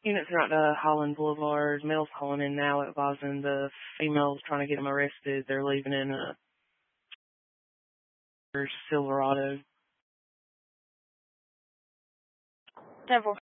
Units are out to Holland Boulevard. Male's calling in now advising the female's trying to get him arrested. They're leaving in a Silverado. 10-4.